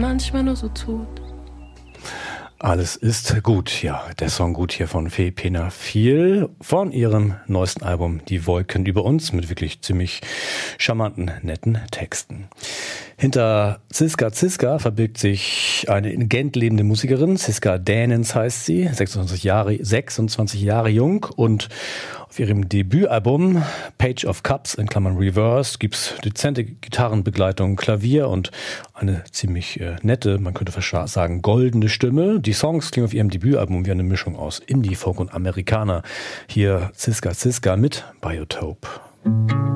manchmal nur so tut. Alles ist gut, ja, der Song Gut hier von Fee Penafil von ihrem neuesten Album Die Wolken über uns mit wirklich ziemlich charmanten, netten Texten. Hinter Ziska Ziska verbirgt sich eine in Gent lebende Musikerin, Ziska Dänens heißt sie, 26 Jahre jung, und auf ihrem Debütalbum Page of Cups in Klammern Reverse gibt's dezente Gitarrenbegleitung, Klavier und eine ziemlich nette, man könnte fast sagen, goldene Stimme. Die Songs klingen auf ihrem Debütalbum wie eine Mischung aus Indie, Folk und Amerikaner. Hier Ziska Ziska mit Biotope.